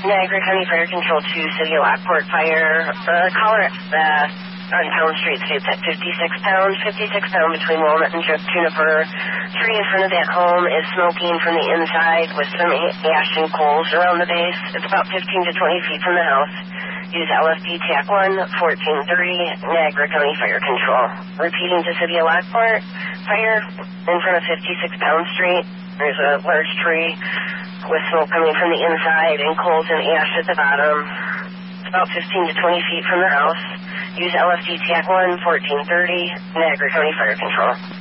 Niagara County Fire Control 2, City of Lockport Fire. Caller on Pound Street states at 56 pounds. 56 pound between Walnut and Juniper. Tree in front of that home is smoking from the inside with some ash and coals around the base. It's about 15 to 20 feet from the house. Use LFD TAC 1, 1430, Niagara County Fire Control. Repeating to City of Lockport Fire in front of 56 Pound Street. There's a large tree with smoke coming from the inside and coals and ash at the bottom. It's about 15 to 20 feet from the house. Use LFD TAC 1, 1430, Niagara County Fire Control.